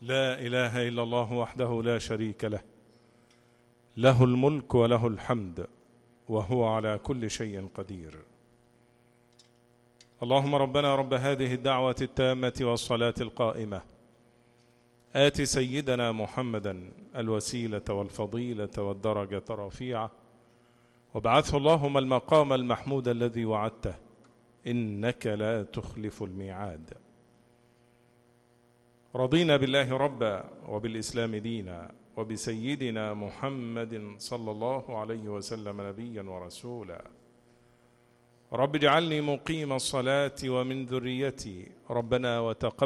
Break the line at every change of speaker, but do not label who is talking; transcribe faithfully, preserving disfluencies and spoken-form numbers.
لا إله إلا الله وحده لا شريك له، له الملك وله الحمد وهو على كل شيء قدير. اللهم ربنا رب هذه الدعوة التامة والصلاة القائمة، آت سيدنا محمدا الوسيلة والفضيلة والدرجة الرفيعة، وابعثه اللهم المقام المحمود الذي وعدته، إنك لا تخلف الميعاد. رضينا بالله ربا وبالإسلام دينا وبسيدنا محمد صلى الله عليه وسلم نبيا ورسولا. رب اجعلني مقيم الصلاة ومن ذريتي، ربنا وتقبل